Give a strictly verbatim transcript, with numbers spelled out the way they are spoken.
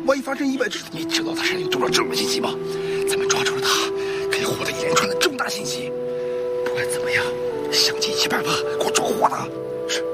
万一发生意外，这你知道他身上有多少重要信息吗？咱们抓住了他，可以获得一连串的重大信息。不管怎么样，想尽一切办法给我抓获他。是。